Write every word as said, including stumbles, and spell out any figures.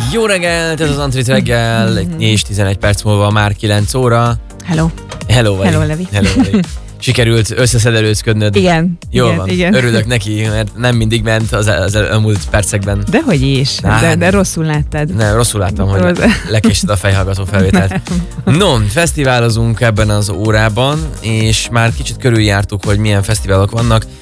Jó reggelt, ez az Antrit reggel, és tizenegy perc múlva már kilenc óra. Hello. Hello, Vali. Hello, Levi. Hello, Vali. Sikerült összeszedelőzködnöd. Igen. Jól igen, van, igen. örülök neki, mert nem mindig ment az, az elmúlt percekben. Dehogy is, Á, de, de rosszul láttad. Nem, rosszul láttam, hogy Rossz. lekésted a fejhallgató felvételt. No, fesztiválozunk ebben az órában, és már kicsit körüljártuk, hogy milyen fesztiválok vannak.